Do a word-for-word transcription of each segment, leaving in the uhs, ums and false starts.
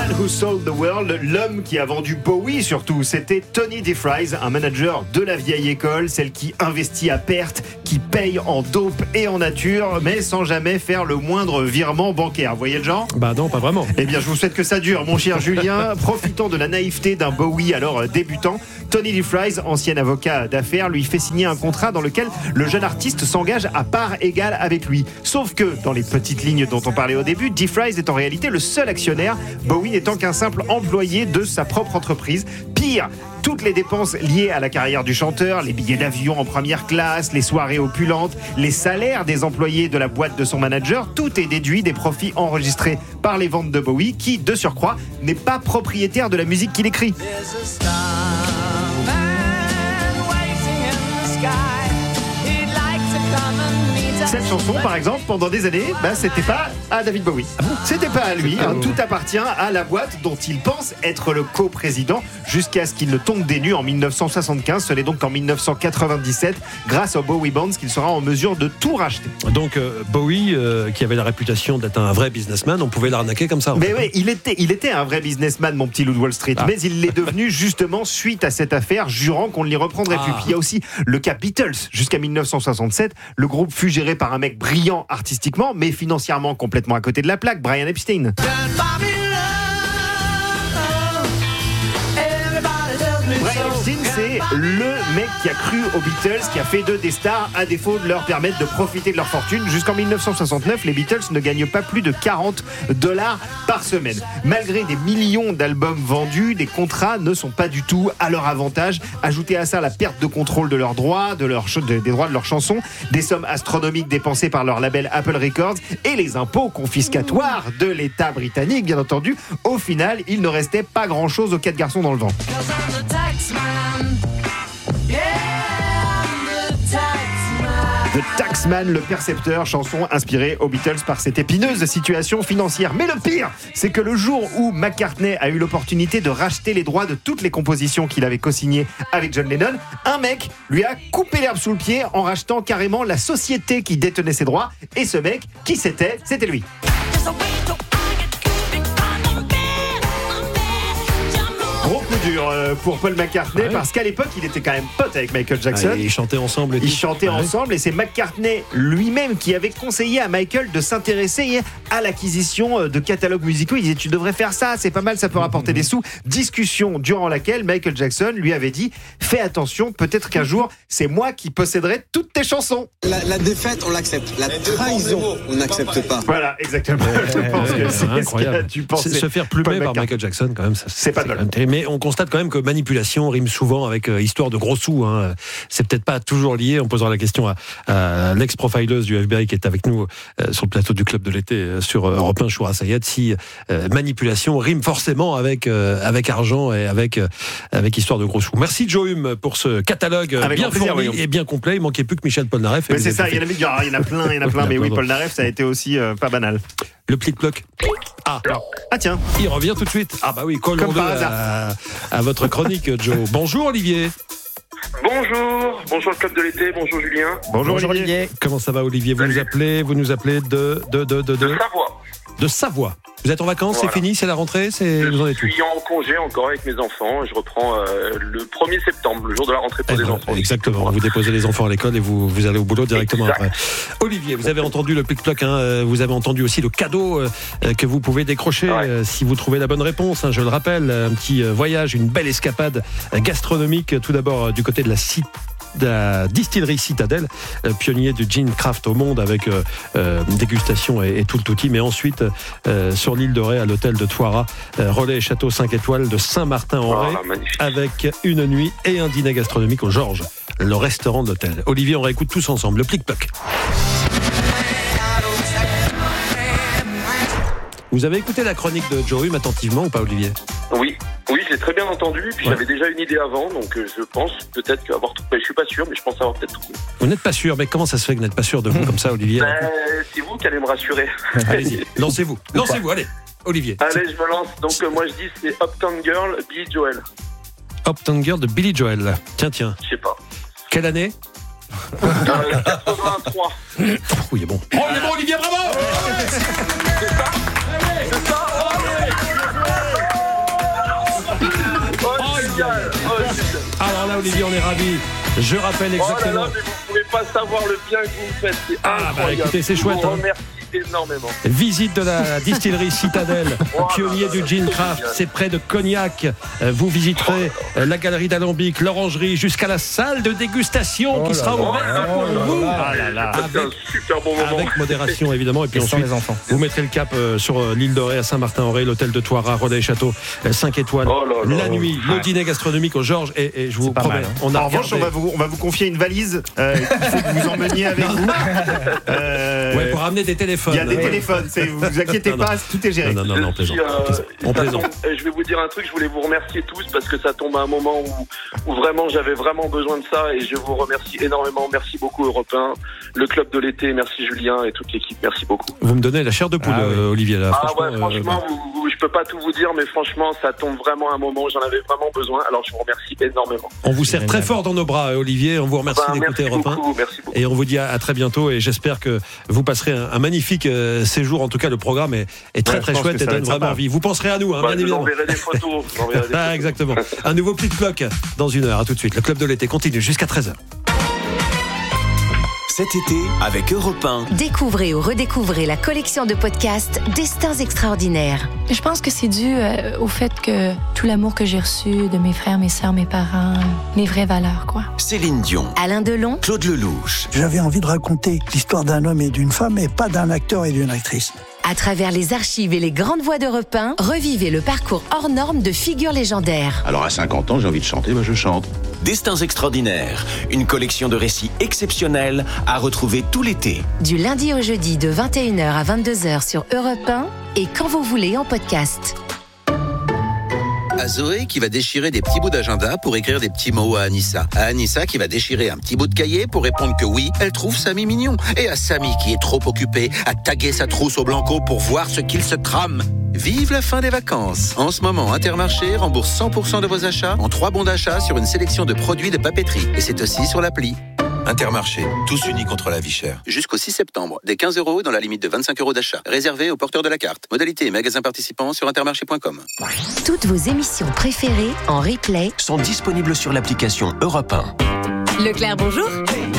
Man Who Sold the World, l'homme qui a vendu Bowie surtout, c'était Tony DeFries, un manager de la vieille école, celle qui investit à perte, qui paye en dope et en nature, mais sans jamais faire le moindre virement bancaire. Vous voyez le genre ? Bah non, pas vraiment. Eh bien, je vous souhaite que ça dure, mon cher Julien. Profitant de la naïveté d'un Bowie alors débutant, Tony DeFries, ancien avocat d'affaires, lui fait signer un contrat dans lequel le jeune artiste s'engage à part égale avec lui. Sauf que, dans les petites lignes dont on parlait au début, DeFries est en réalité le seul actionnaire, Bowie n'étant qu'un simple employé de sa propre entreprise. Pire, toutes les dépenses liées à la carrière du chanteur, les billets d'avion en première classe, les soirées opulentes, les salaires des employés de la boîte de son manager, tout est déduit des profits enregistrés par les ventes de Bowie, qui, de surcroît, n'est pas propriétaire de la musique qu'il écrit. Cette chanson, par exemple, pendant des années, bah, c'était pas à David Bowie. Ah bon ? C'était pas à lui. Hein. Tout appartient à la boîte dont il pense être le coprésident jusqu'à ce qu'il ne tombe des nues en dix-neuf cent soixante-quinze. Ce n'est donc en dix-neuf cent quatre-vingt-dix-sept, grâce aux Bowie Bonds, qu'il sera en mesure de tout racheter. Donc euh, Bowie, euh, qui avait la réputation d'être un vrai businessman, on pouvait l'arnaquer comme ça. Mais oui, il était, il était un vrai businessman, mon petit loup de Wall Street. Ah. Mais il l'est devenu justement suite à cette affaire, jurant qu'on ne l'y reprendrait ah. plus. Puis il y a aussi le cas Beatles. Jusqu'à dix-neuf cent soixante-sept, le groupe fut géré par un mec brillant artistiquement, mais financièrement complètement à côté de la plaque, Brian Epstein. Brian Epstein, c'est le mec qui a cru aux Beatles, qui a fait d'eux des stars, à défaut de leur permettre de profiter de leur fortune. Jusqu'en dix-neuf cent soixante-neuf, les Beatles ne gagnent pas plus de quarante dollars par semaine. Malgré des millions d'albums vendus, les contrats ne sont pas du tout à leur avantage. Ajoutez à ça la perte de contrôle de leurs droits, de leur, de, des droits de leurs chansons, des sommes astronomiques dépensées par leur label Apple Records et les impôts confiscatoires de l'État britannique, bien entendu. Au final, il ne restait pas grand-chose aux quatre garçons dans le vent. The Taxman, le percepteur, chanson inspirée aux Beatles par cette épineuse situation financière. Mais le pire, c'est que le jour où McCartney a eu l'opportunité de racheter les droits de toutes les compositions qu'il avait co-signées avec John Lennon, un mec lui a coupé l'herbe sous le pied en rachetant carrément la société qui détenait ses droits. Et ce mec, qui c'était ? C'était lui. Gros coup dur pour Paul McCartney, ouais. Parce qu'à l'époque il était quand même pote avec Michael Jackson. Ah, ils chantaient ensemble. Et ils chantaient ah, ensemble ouais. Et c'est McCartney lui-même qui avait conseillé à Michael de s'intéresser à l'acquisition de catalogues musicaux. Il disait tu devrais faire ça, c'est pas mal, ça peut rapporter mmh. des sous. Discussion durant laquelle Michael Jackson lui avait dit fais attention, peut-être qu'un jour c'est moi qui posséderai toutes tes chansons. La, la défaite on l'accepte, la trahison on n'accepte pas. Voilà, exactement. Ouais, Je pense ouais, que c'est incroyable. Ce que tu pensais. Se faire plumer par Michael Jackson quand même, ça, c'est, c'est pas mal. Mais on constate quand même que manipulation rime souvent avec euh, histoire de gros sous. Hein. C'est peut-être pas toujours lié. On posera la question à, à l'ex-profileuse du F B I qui est avec nous euh, sur le plateau du Club de l'été euh, sur Europe un, Choura Sayed, si euh, manipulation rime forcément avec euh, avec argent et avec euh, avec histoire de gros sous. Merci Joe Hume pour ce catalogue avec bien plaisir, fourni oui. et bien complet. Il manquait plus que Michel Polnareff. Mais c'est ça. Il y en a, il y en a plein, il y en a plein. Mais oui, Polnareff, ça a été aussi euh, pas banal. Le plic-ploc. Ah, ah tiens, il revient tout de suite. Ah bah oui, collons-le à, à votre chronique, Joe. Bonjour Olivier. Bonjour, bonjour le Club de l'été, bonjour Julien. Bonjour, bonjour Olivier. Olivier. Comment ça va Olivier ? Vous Salut. nous appelez, vous nous appelez de de de de de, de Savoie. De Savoie. Vous êtes en vacances, voilà. C'est fini, c'est la rentrée, c'est je vous en êtes suis en congé encore avec mes enfants. Je reprends euh, le premier septembre, le jour de la rentrée pour eh les ben, enfants. Exactement. Vous déposez les enfants à l'école et vous vous allez au boulot directement exact. Après. Olivier, vous avez entendu le plic-ploc, hein, vous avez entendu aussi le cadeau euh, que vous pouvez décrocher ouais. euh, si vous trouvez la bonne réponse. Hein, je le rappelle, un petit voyage, une belle escapade gastronomique. Tout d'abord euh, du côté de la cité. De la distillerie Citadelle, euh, pionnier du gin craft au monde avec euh, euh, dégustation et, et tout le touti, mais ensuite euh, sur l'île de Ré à l'hôtel de Thoira, euh, relais et château cinq étoiles de Saint-Martin-en-Ré, oh, avec une nuit et un dîner gastronomique au Georges, le restaurant de l'hôtel. Olivier, on réécoute tous ensemble le plic-ploc. Vous avez écouté la chronique de Joe Hume attentivement ou pas, Olivier ? Oui, oui, j'ai très bien entendu. Puis ouais. J'avais déjà une idée avant, donc je pense peut-être avoir tout. Je suis pas sûr, mais je pense avoir peut-être tout. Vous n'êtes pas sûr, mais comment ça se fait que vous n'êtes pas sûr de vous comme ça, Olivier ? Ben, c'est vous qui allez me rassurer. Allez-y, lancez-vous, lancez-vous, allez, Olivier. Allez, je me lance. Donc euh, moi je dis c'est Uptown Girl, Billy Joel. Uptown Girl de Billy Joel. Tiens, tiens. Je sais pas. Quelle année ? euh, quatre-vingt-trois. Oui, bon. Oh, il est bon, Olivier, bravo ! C'est ça. C'est ça. Olivier, on est ravis. Je rappelle exactement. Oh là là, mais vous ne pouvez pas savoir le bien que vous faites. C'est ah, bah écoutez, c'est chouette. Je vous hein. remercie énormément. Visite de la distillerie Citadelle, oh pionnier là du là, gin c'est craft. génial. C'est près de Cognac. Vous visiterez oh la galerie d'Alambic, l'orangerie, jusqu'à la salle de dégustation oh qui sera là ouverte là, pour oh là vous. là. Ah là là. C'est un super bon moment. Avec modération, évidemment. Et puis Et sans ensuite, les enfants. vous mettrez le cap euh, sur euh, l'île d'Orée à Saint-Martin-en-Ré, l'hôtel de Thoiras, Rodez Château, euh, cinq étoiles. Oh là là. La nuit, le dîner gastronomique au Georges. Et, et je vous C'est pas promets, mal, hein. on a En revanche, on regardé- va, vous, on va vous confier une valise euh, qu'il faut que vous emmeniez avec vous. Euh, Ouais, pour ramener des téléphones. Il y a des Ouais. téléphones, c'est, vous vous inquiétez Non, non. pas, tout est géré. Non, non, non, non, on Je suis, plaisante. euh, On ça plaisante. tombe- euh, je vais vous dire un truc, je voulais vous remercier tous parce que ça tombe à un moment où, où vraiment j'avais vraiment besoin de ça et je vous remercie énormément. Merci beaucoup Europe un, le club de l'été, merci Julien et toute l'équipe, merci beaucoup. Vous me donnez la chair de poule, Ah oui. euh, Olivier. Là. Ah Franchement, ouais, franchement, euh, vous, vous- je peux pas tout vous dire, mais franchement, ça tombe vraiment à un moment où j'en avais vraiment besoin. Alors je vous remercie énormément. on vous serre Génial. très fort dans nos bras, euh, Olivier. On vous remercie Enfin, d'écouter merci Europe un. beaucoup, merci beaucoup. Et on vous dit à, à très bientôt. Et j'espère que vous passerez un, un magnifique euh, séjour. En tout cas, le programme est, est très Ouais, je très pense chouette que et ça va donne être vraiment sympa. envie. Vous penserez à nous, hein, Bah, bien je vous évidemment. enverrai des photos. je vous enverrai des Ah, photos. exactement. Un nouveau Plic Ploc dans une heure. À tout de suite. Le club de l'été continue jusqu'à treize heures. Cet été, avec Europe un. Découvrez ou redécouvrez la collection de podcasts Destins extraordinaires. Je pense que c'est dû euh, au fait que tout l'amour que j'ai reçu de mes frères, mes sœurs, mes parents, mes vraies valeurs, quoi. Céline Dion, Alain Delon, Claude Lelouch, J'avais envie de raconter l'histoire d'un homme et d'une femme, et pas d'un acteur et d'une actrice. à travers les archives et les grandes voix d'Europe un, revivez le parcours hors norme de figures légendaires. Alors à cinquante ans, j'ai envie de chanter, bah je chante. Destins extraordinaires, une collection de récits exceptionnels à retrouver tout l'été. Du lundi au jeudi de vingt et une heures à vingt-deux heures sur Europe un et quand vous voulez en podcast. À Zoé qui va déchirer des petits bouts d'agenda pour écrire des petits mots à Anissa. À Anissa qui va déchirer un petit bout de cahier pour répondre que oui, elle trouve Samy mignon. Et à Samy qui est trop occupé à taguer sa trousse au blanco pour voir ce qu'il se trame. Vive la fin des vacances. En ce moment, Intermarché rembourse cent pour cent de vos achats en trois bons d'achat sur une sélection de produits de papeterie. Et c'est aussi sur l'appli. Intermarché, tous unis contre la vie chère. Jusqu'au six septembre, des quinze euros dans la limite de vingt-cinq euros d'achat. Réservé aux porteurs de la carte. Modalité et magasins participants sur intermarché point com. Toutes vos émissions préférées en replay. Sont disponibles sur l'application Europe un. Leclerc, bonjour.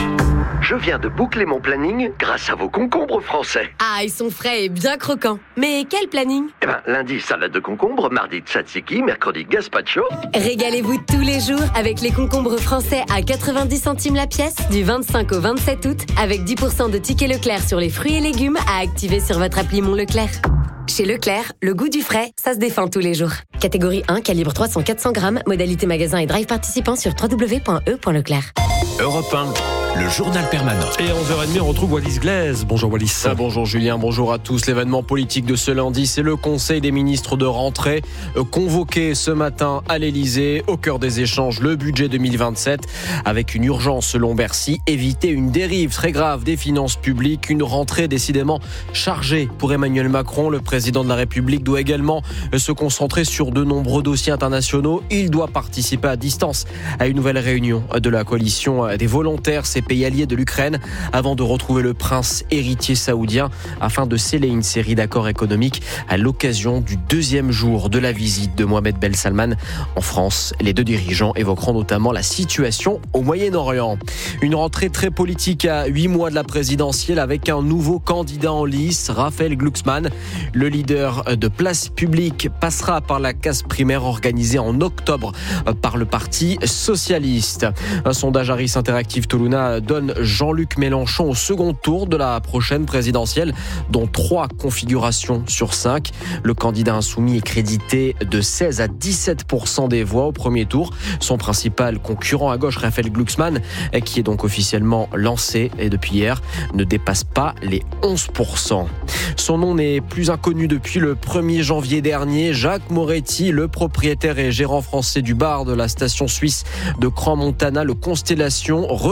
Je viens de boucler mon planning grâce à vos concombres français. Ah, ils sont frais et bien croquants. Mais quel planning? Eh ben, lundi, salade de concombre, mardi, tzatziki, mercredi, gazpacho. Régalez-vous tous les jours avec les concombres français à quatre-vingt-dix centimes la pièce du vingt-cinq au vingt-sept août avec dix pour cent de tickets Leclerc sur les fruits et légumes à activer sur votre appli Mon Leclerc. Chez Leclerc, le goût du frais, ça se défend tous les jours. Catégorie un, calibre trois cents à quatre cents grammes, modalité magasin et drive participant sur w w w point e point leclerc. Europe un, le journal permanent. Et à onze heures trente, on retrouve Wallis Glaise. Bonjour Wallis. Ah, bonjour Julien, bonjour à tous. L'événement politique de ce lundi, c'est le Conseil des ministres de rentrée euh, convoqué ce matin à l'Elysée. Au cœur des échanges, le budget deux mille vingt-sept avec une urgence selon Bercy, éviter une dérive très grave des finances publiques. Une rentrée décidément chargée pour Emmanuel Macron. Le président de la République doit également euh, se concentrer sur de nombreux dossiers internationaux. Il doit participer à distance à une nouvelle réunion de la coalition des volontaires, ces pays alliés de l'Ukraine, avant de retrouver le prince héritier saoudien afin de sceller une série d'accords économiques à l'occasion du deuxième jour de la visite de Mohamed Ben Salman en France. Les deux dirigeants évoqueront notamment la situation au Moyen-Orient. Une rentrée très politique à huit mois de la présidentielle avec un nouveau candidat en lice, Raphaël Glucksmann. Le leader de Place Publique passera par la case primaire organisée en octobre par le Parti socialiste. Un sondage Harris Interactive Toluna donne Jean-Luc Mélenchon au second tour de la prochaine présidentielle, dont trois configurations sur cinq. Le candidat insoumis est crédité de seize à dix-sept pour cent des voix au premier tour. Son principal concurrent à gauche, Raphaël Glucksmann, qui est donc officiellement lancé et depuis hier, ne dépasse pas les onze pour cent. Son nom n'est plus inconnu depuis le premier janvier dernier. Jacques Moretti, le propriétaire et gérant français du bar de la station suisse de Crans-Montana, le Constellation, refait part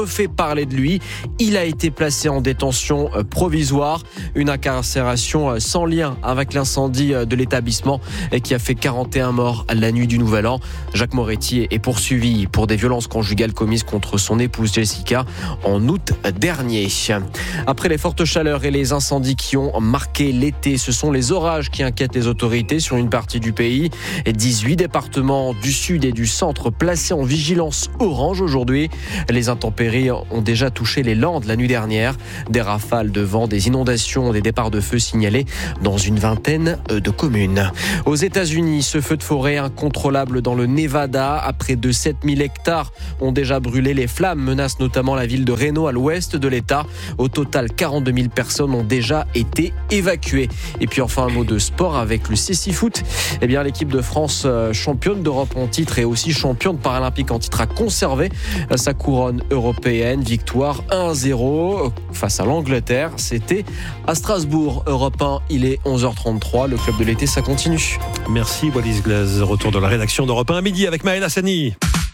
parler de lui. Il a été placé en détention provisoire. Une incarcération sans lien avec l'incendie de l'établissement qui a fait quarante et un morts la nuit du Nouvel An. Jacques Moretti est poursuivi pour des violences conjugales commises contre son épouse Jessica en août dernier. Après les fortes chaleurs et les incendies qui ont marqué l'été, ce sont les orages qui inquiètent les autorités sur une partie du pays. dix-huit départements du sud et du centre placés en vigilance orange aujourd'hui. Les intempéries ont déjà touché les Landes la nuit dernière. Des rafales de vent, des inondations, des départs de feu signalés dans une vingtaine de communes. Aux États-Unis, ce feu de forêt incontrôlable dans le Nevada, à près de sept mille hectares ont déjà brûlé. Les flammes menacent notamment la ville de Reno à l'ouest de l'État. Au total, quarante-deux mille personnes ont déjà été évacuées. Et puis enfin, un mot de sport avec le C C Foot. Eh bien, l'équipe de France, championne d'Europe en titre et aussi championne paralympique en titre, a conservé sa couronne européenne. Victoire un zéro face à l'Angleterre. C'était à Strasbourg. Europe un, il est onze heures trente-trois. Le club de l'été, ça continue. Merci Wallis Glaze. Retour de la rédaction d'Europe un à midi avec Maël Hassani.